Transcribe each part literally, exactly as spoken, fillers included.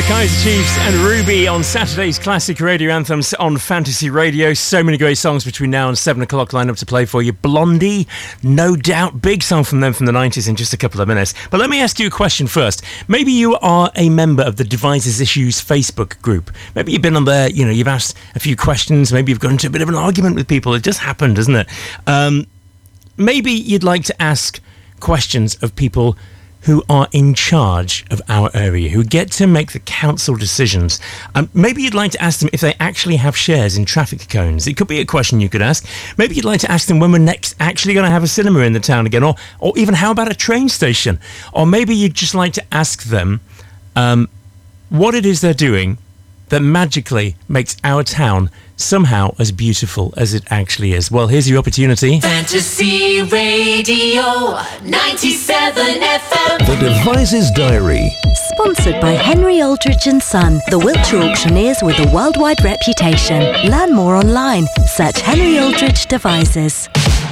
Kaiser Chiefs and Ruby on Saturday's classic radio anthems on Fantasy Radio. So many great songs between now and seven o'clock lined up to play for you. Blondie, no doubt, big song from them from the nineties in just a couple of minutes. But let me ask you a question first. Maybe you are a member of the Devices Issues Facebook group. Maybe you've been on there, you know, you've asked a few questions. Maybe you've got into a bit of an argument with people. It just happened, doesn't it? Um, maybe you'd like to ask questions of people who are in charge of our area, who get to make the council decisions. Um, maybe you'd like to ask them if they actually have shares in traffic cones. It could be a question you could ask. Maybe you'd like to ask them when we're next actually going to have a cinema in the town again, or or even how about a train station? Or maybe you'd just like to ask them um, what it is they're doing that magically makes our town somehow as beautiful as it actually is. Well, here's your opportunity. Fantasy Radio ninety-seven F M. The Devices Diary. Sponsored by Henry Aldridge and Son, the Wiltshire auctioneers with a worldwide reputation. Learn more online. Search Henry Aldridge Devices.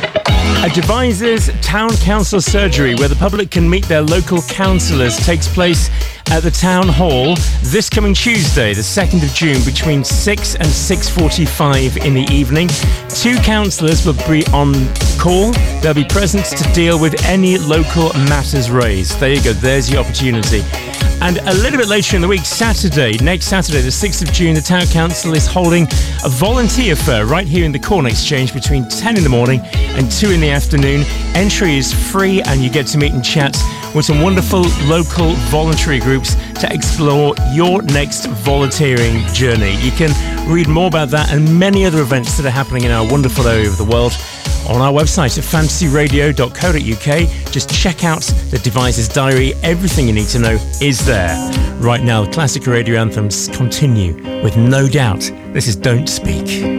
A Devices Town Council surgery where the public can meet their local councillors takes place at the Town Hall this coming Tuesday, the second of June, between six and six forty-five in the evening. Two councillors will be on call. They'll be present to deal with any local matters raised. There you go, there's your opportunity. And a little bit later in the week, Saturday, next Saturday, the sixth of June, the Town Council is holding a volunteer fair right here in the Corn Exchange between ten in the morning and two in the afternoon. Entry is free and you get to meet and chat with some wonderful local voluntary groups to explore your next volunteering journey. You can read more about that and many other events that are happening in our wonderful area of the world on our website at fantasy radio dot co dot uk. Just check out the Devices Diary. Everything you need to know is there. Right now, the classic radio anthems continue with No Doubt. This is Don't Speak.